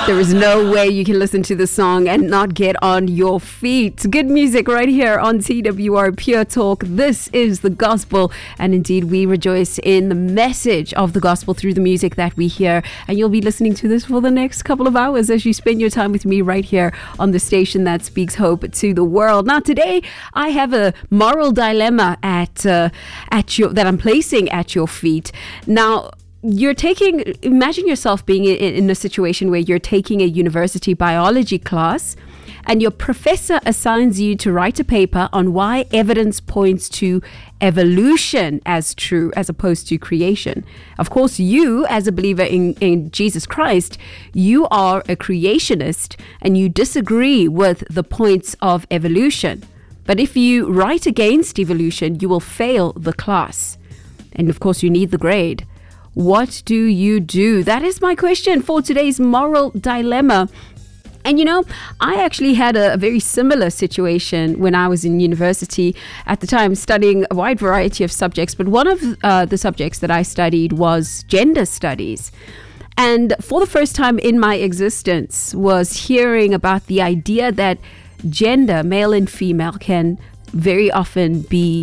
There is no way you can listen to the song and not get on your feet. Good music right here on TWR Pure Talk. This is the gospel, and indeed we rejoice in the message of the gospel through the music that we hear. And you'll be listening to this for the next couple of hours as you spend your time with me right here on the station that speaks hope to the world. Now today I have a moral dilemma that I'm placing at your feet. Now, imagine yourself being in a situation where you're taking a university biology class and your professor assigns you to write a paper on why evidence points to evolution as true as opposed to creation. Of course, you as a believer in Jesus Christ, you are a creationist and you disagree with the points of evolution. But if you write against evolution, you will fail the class. And of course, you need the grade. What do you do? That is my question for today's moral dilemma. And I actually had a very similar situation when I was in university at the time, studying a wide variety of subjects. But one of the subjects that I studied was gender studies. And for the first time in my existence was hearing about the idea that gender, male and female, can very often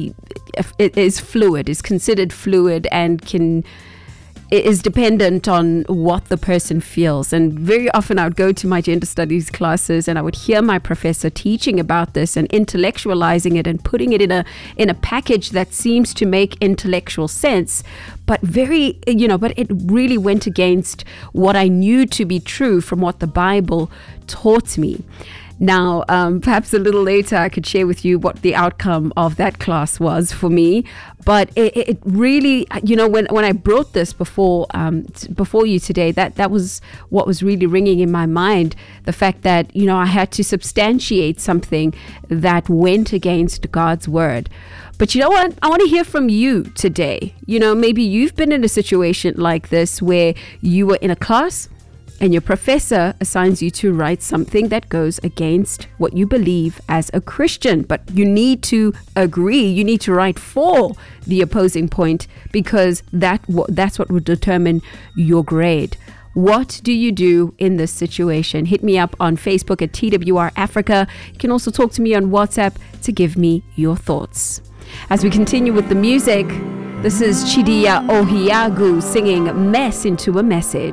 is fluid, is considered fluid, and is dependent on what the person feels. And very often I would go to my gender studies classes and I would hear my professor teaching about this and intellectualizing it and putting it in a package that seems to make intellectual sense, but but it really went against what I knew to be true from what the Bible taught me. Now, perhaps a little later I could share with you what the outcome of that class was for me. But it really, when I brought this before you today, that was what was really ringing in my mind. The fact that, I had to substantiate something that went against God's word. But you know what? I want to hear from you today. Maybe you've been in a situation like this where you were in a class and your professor assigns you to write something that goes against what you believe as a Christian. But you need to agree. You need to write for the opposing point, because that's what will determine your grade. What do you do in this situation? Hit me up on Facebook at TWR Africa. You can also talk to me on WhatsApp to give me your thoughts. As we continue with the music, this is Chidia Ohiagu singing Mess into a Message.